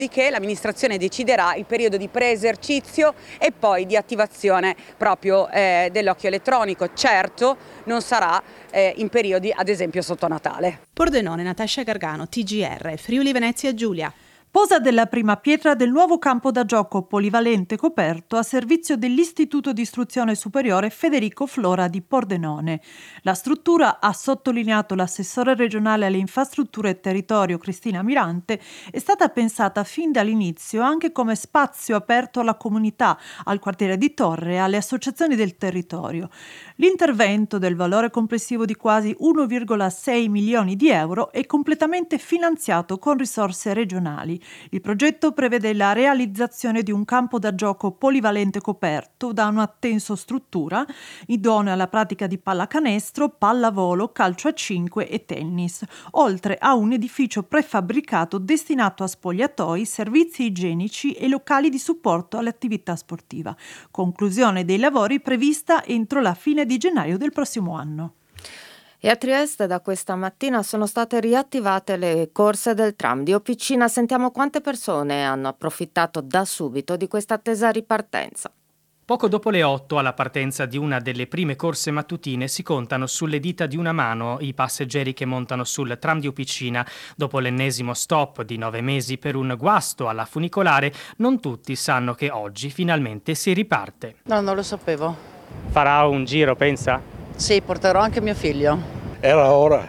che l'amministrazione deciderà il periodo di pre-esercizio e poi di attivazione proprio dell'occhio elettronico. Certo, non sarà in periodi ad esempio sotto Natale. Pordenone, Natascia Gargano, TGR, Friuli Venezia Giulia. Posa della prima pietra del nuovo campo da gioco polivalente coperto a servizio dell'Istituto di Istruzione Superiore Federico Flora di Pordenone. La struttura, ha sottolineato l'assessore regionale alle infrastrutture e territorio Cristina Mirante, è stata pensata fin dall'inizio anche come spazio aperto alla comunità, al quartiere di Torre e alle associazioni del territorio. L'intervento, del valore complessivo di quasi 1,6 milioni di euro, è completamente finanziato con risorse regionali. Il progetto prevede la realizzazione di un campo da gioco polivalente coperto da una tensostruttura, idoneo alla pratica di pallacanestro, pallavolo, calcio a 5 e tennis, oltre a un edificio prefabbricato destinato a spogliatoi, servizi igienici e locali di supporto all'attività sportiva. Conclusione dei lavori prevista entro la fine di gennaio del prossimo anno. E a Trieste da questa mattina sono state riattivate le corse del tram di Opicina. Sentiamo quante persone hanno approfittato da subito di questa attesa ripartenza. Poco dopo le 8, alla partenza di una delle prime corse mattutine, si contano sulle dita di una mano i passeggeri che montano sul tram di Opicina. Dopo l'ennesimo stop di 9 mesi per un guasto alla funicolare, non tutti sanno che oggi finalmente si riparte. No, non lo sapevo. Farà un giro, pensa? Sì, porterò anche mio figlio. Era ora.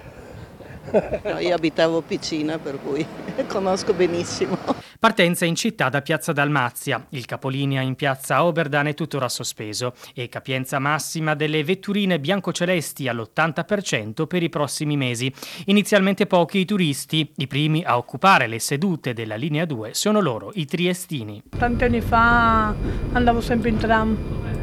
No, io abitavo a Picina, per cui conosco benissimo. Partenza in città da Piazza Dalmazia. Il capolinea in piazza Oberdan è tuttora sospeso e capienza massima delle vetturine biancocelesti all'80% per i prossimi mesi. Inizialmente pochi i turisti, i primi a occupare le sedute della linea 2 sono loro, i triestini. Tanti anni fa andavo sempre in tram.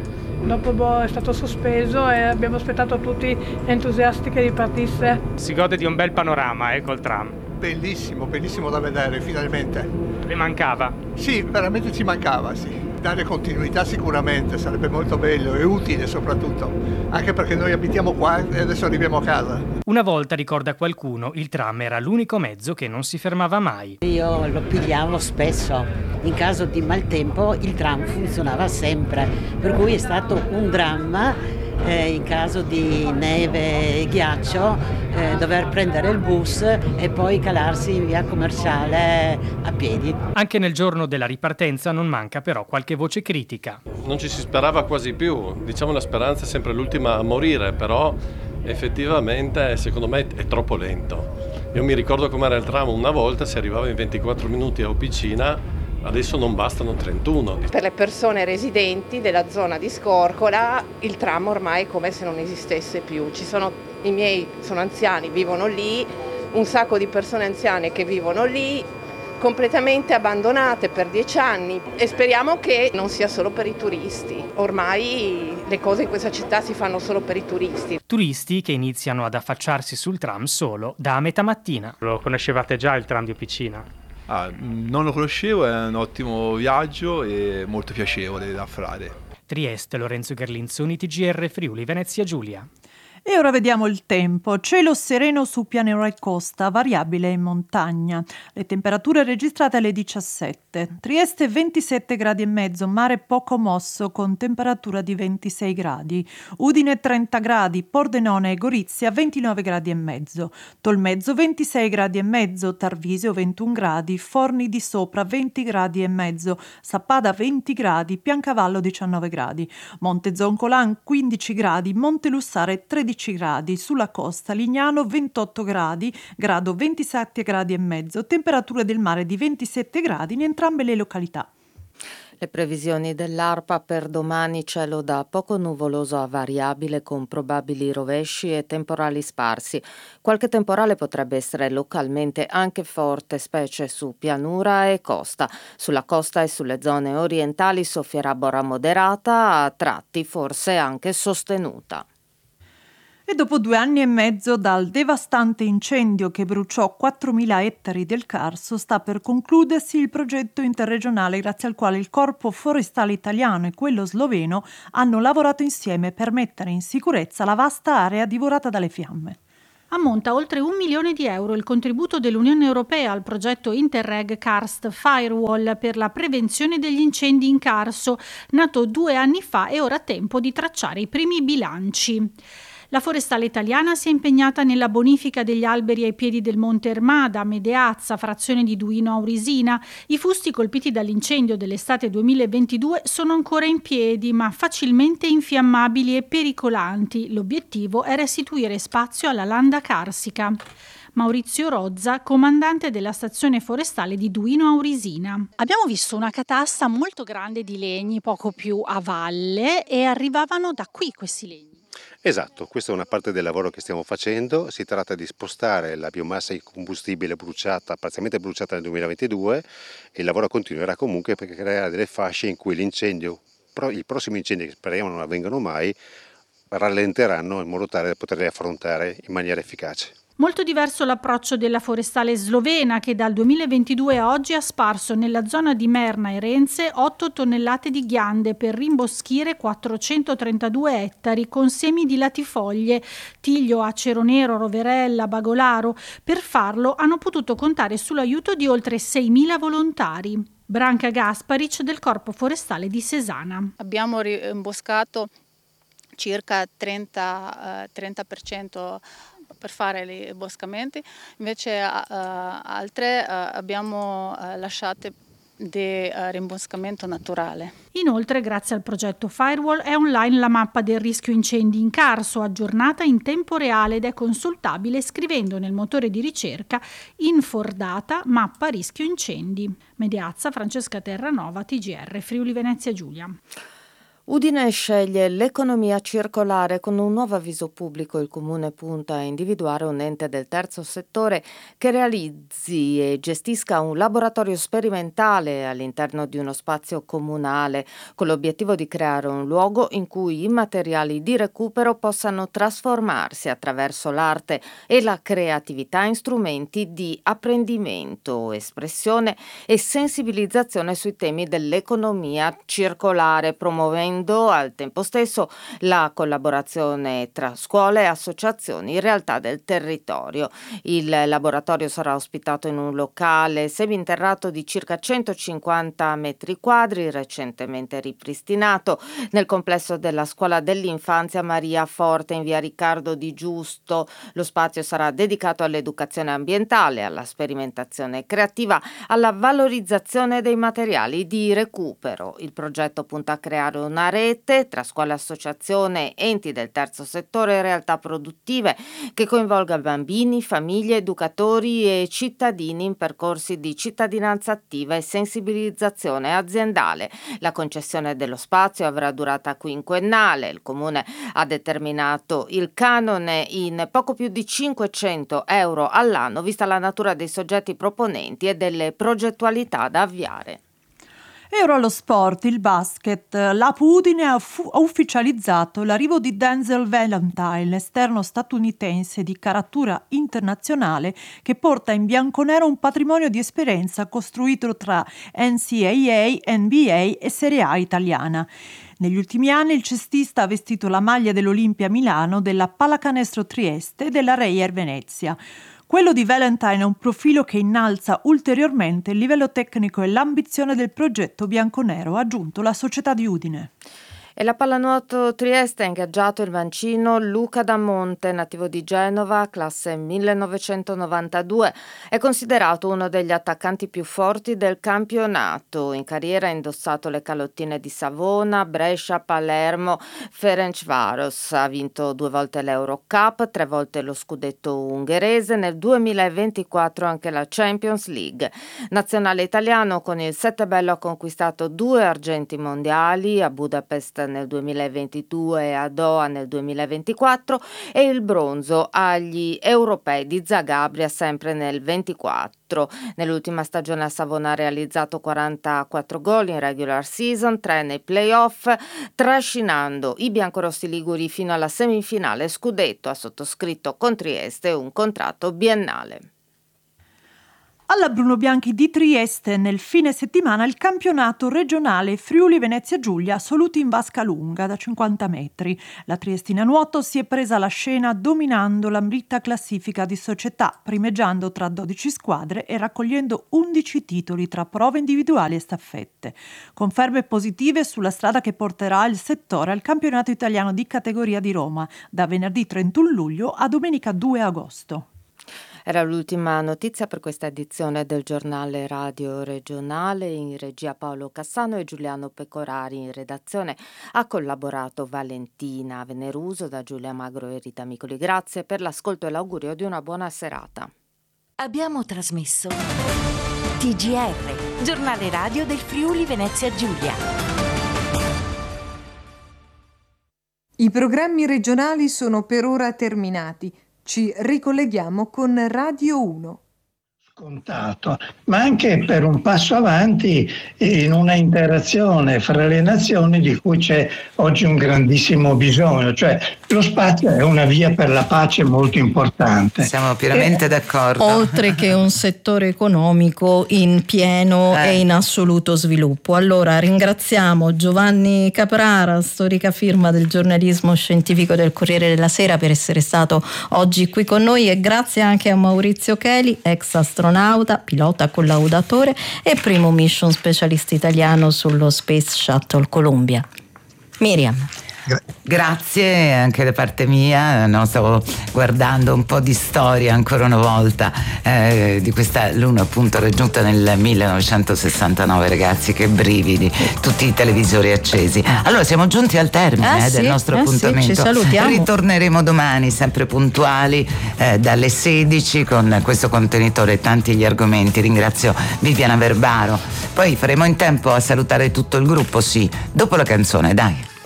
Dopo è stato sospeso e abbiamo aspettato tutti entusiasti che ripartisse. Si gode di un bel panorama, col tram. Bellissimo, bellissimo da vedere, finalmente. Le mancava? Sì, veramente ci mancava, sì. Dare continuità sicuramente, sarebbe molto bello e utile soprattutto, anche perché noi abitiamo qua e adesso arriviamo a casa. Una volta, ricorda qualcuno, il tram era l'unico mezzo che non si fermava mai. Io lo pigliavo spesso, in caso di maltempo il tram funzionava sempre, per cui è stato un dramma in caso di neve e ghiaccio dover prendere il bus e poi calarsi in via Commerciale a piedi. Anche nel giorno della ripartenza non manca però qualche voce critica. Non ci si sperava quasi più, diciamo la speranza è sempre l'ultima a morire, però effettivamente secondo me è troppo lento. Io mi ricordo com'era il tram una volta, si arrivava in 24 minuti a Opicina. Adesso non bastano 31. Per le persone residenti della zona di Scorcola il tram ormai è come se non esistesse più. I miei sono anziani, vivono lì, un sacco di persone anziane che vivono lì, completamente abbandonate per 10 anni e speriamo che non sia solo per i turisti. Ormai le cose in questa città si fanno solo per i turisti. Turisti che iniziano ad affacciarsi sul tram solo da metà mattina. Lo conoscevate già il tram di Opicina? Non lo conoscevo, è un ottimo viaggio e molto piacevole da fare. Trieste, Lorenzo Gerlinzoni, TGR Friuli Venezia Giulia. E ora vediamo il tempo. Cielo sereno su pianura e costa, variabile in montagna. Le temperature registrate alle 17. Trieste 27 gradi e mezzo, mare poco mosso con temperatura di 26 gradi. Udine 30 gradi, Pordenone e Gorizia 29 gradi e mezzo. Tolmezzo 26 gradi e mezzo, Tarvisio 21 gradi, Forni di Sopra 20 gradi e mezzo, Sappada 20 gradi, Piancavallo 19 gradi. Monte Zoncolan 15 gradi, Montelussare 13 gradi, sulla costa Lignano 28 gradi, grado 27 gradi e mezzo, temperature del mare di 27 gradi in entrambe le località. Le previsioni dell'ARPA per domani: cielo da poco nuvoloso a variabile con probabili rovesci e temporali sparsi. Qualche temporale potrebbe essere localmente anche forte, specie su pianura e costa. Sulla costa e sulle zone orientali soffierà bora moderata, a tratti forse anche sostenuta. E dopo 2 anni e mezzo dal devastante incendio che bruciò 4.000 ettari del Carso, sta per concludersi il progetto interregionale grazie al quale il Corpo Forestale Italiano e quello sloveno hanno lavorato insieme per mettere in sicurezza la vasta area divorata dalle fiamme. Ammonta a oltre 1 milione di euro il contributo dell'Unione Europea al progetto Interreg Karst Firewall per la prevenzione degli incendi in Carso, nato 2 anni fa e ora tempo di tracciare i primi bilanci. La forestale italiana si è impegnata nella bonifica degli alberi ai piedi del Monte Ermada, Medeazza, frazione di Duino Aurisina. I fusti colpiti dall'incendio dell'estate 2022 sono ancora in piedi, ma facilmente infiammabili e pericolanti. L'obiettivo è restituire spazio alla landa carsica. Maurizio Rozza, comandante della stazione forestale di Duino Aurisina. Abbiamo visto una catasta molto grande di legni, poco più a valle, e arrivavano da qui questi legni. Esatto, questa è una parte del lavoro che stiamo facendo. Si tratta di spostare la biomassa di combustibile parzialmente bruciata nel 2022, e il lavoro continuerà comunque per creare delle fasce in cui i prossimi incendi, che speriamo non avvengano mai, rallenteranno in modo tale da poterli affrontare in maniera efficace. Molto diverso l'approccio della forestale slovena, che dal 2022 a oggi ha sparso nella zona di Merna e Renze 8 tonnellate di ghiande per rimboschire 432 ettari con semi di latifoglie, tiglio, acero nero, roverella, bagolaro. Per farlo hanno potuto contare sull'aiuto di oltre 6.000 volontari. Branca Gasparic del Corpo Forestale di Sesana. Abbiamo rimboscato circa 30% per fare i boscamenti, invece altre abbiamo lasciate di rimboscamento naturale. Inoltre, grazie al progetto Firewall, è online la mappa del rischio incendi in Carso, aggiornata in tempo reale ed è consultabile scrivendo nel motore di ricerca Infordata mappa rischio incendi. Mediazza, Francesca Terranova, TGR, Friuli Venezia Giulia. Udine sceglie l'economia circolare. Con un nuovo avviso pubblico il Comune punta a individuare un ente del terzo settore che realizzi e gestisca un laboratorio sperimentale all'interno di uno spazio comunale, con l'obiettivo di creare un luogo in cui i materiali di recupero possano trasformarsi attraverso l'arte e la creatività in strumenti di apprendimento, espressione e sensibilizzazione sui temi dell'economia circolare, promuovendo al tempo stesso la collaborazione tra scuole, associazioni, realtà del territorio. Il laboratorio sarà ospitato in un locale seminterrato di circa 150 metri quadri, recentemente ripristinato nel complesso della Scuola dell'Infanzia Maria Forte in via Riccardo Di Giusto. Lo spazio sarà dedicato all'educazione ambientale, alla sperimentazione creativa, alla valorizzazione dei materiali di recupero. Il progetto punta a creare una rete tra scuole, associazione, enti del terzo settore e realtà produttive che coinvolga bambini, famiglie, educatori e cittadini in percorsi di cittadinanza attiva e sensibilizzazione aziendale. La concessione dello spazio avrà durata quinquennale. Il Comune ha determinato il canone in poco più di 500 euro all'anno, vista la natura dei soggetti proponenti e delle progettualità da avviare. E ora allo sport, il basket. L'APU Udine ha ufficializzato l'arrivo di Denzel Valentine, esterno statunitense di caratura internazionale che porta in bianconero un patrimonio di esperienza costruito tra NCAA, NBA e Serie A italiana. Negli ultimi anni il cestista ha vestito la maglia dell'Olimpia Milano, della Pallacanestro Trieste e della Reyer Venezia. Quello di Valentine è un profilo che innalza ulteriormente il livello tecnico e l'ambizione del progetto bianconero, ha aggiunto la società di Udine. E la pallanuoto Trieste ha ingaggiato il mancino Luca Damonte, nativo di Genova, classe 1992. È considerato uno degli attaccanti più forti del campionato. In carriera ha indossato le calottine di Savona, Brescia, Palermo, Ferencváros. Ha vinto 2 volte l'Eurocup, 3 volte lo scudetto ungherese, nel 2024 anche la Champions League. Nazionale italiano, con il Settebello ha conquistato 2 argenti mondiali, a Budapest nel 2022 e a Doha nel 2024 e il bronzo agli europei di Zagabria sempre nel 24. Nell'ultima stagione a Savona ha realizzato 44 gol in regular season, 3 nei playoff, trascinando i biancorossi liguri fino alla semifinale scudetto. Ha sottoscritto con Trieste un contratto biennale. Alla Bruno Bianchi di Trieste nel fine settimana il campionato regionale Friuli Venezia Giulia Soluti in vasca lunga da 50 metri. La triestina nuoto si è presa la scena dominando l'ambita classifica di società, primeggiando tra 12 squadre e raccogliendo 11 titoli tra prove individuali e staffette. Conferme positive sulla strada che porterà il settore al campionato italiano di categoria di Roma da venerdì 31 luglio a domenica 2 agosto. Era l'ultima notizia per questa edizione del giornale radio regionale. In regia Paolo Cassano e Giuliano Pecorari. In redazione ha collaborato Valentina Veneruso. Da Giulia Magro e Rita Micoli grazie per l'ascolto e l'augurio di una buona serata. Abbiamo trasmesso TGR, giornale radio del Friuli Venezia Giulia. I programmi regionali sono per ora terminati. Ci ricolleghiamo con Radio 1. Scontato, ma anche per un passo avanti in una interazione fra le nazioni di cui c'è oggi un grandissimo bisogno, cioè lo spazio è una via per la pace molto importante. Siamo pienamente d'accordo. Oltre che un settore economico in pieno e in assoluto sviluppo. Allora ringraziamo Giovanni Caprara, storica firma del giornalismo scientifico del Corriere della Sera, per essere stato oggi qui con noi, e grazie anche a Maurizio Cheli, ex astronauta, pilota collaudatore e primo mission specialista italiano sullo Space Shuttle Columbia. Miriam. Grazie anche da parte mia, stavo guardando un po' di storia ancora una volta di questa luna appunto raggiunta nel 1969, ragazzi, che brividi, tutti i televisori accesi. Allora siamo giunti al termine del nostro appuntamento. Sì, ci salutiamo. Ritorneremo domani sempre puntuali dalle 16 con questo contenitore e tanti gli argomenti. Ringrazio Viviana Verbaro, poi faremo in tempo a salutare tutto il gruppo, sì, dopo la canzone, dai.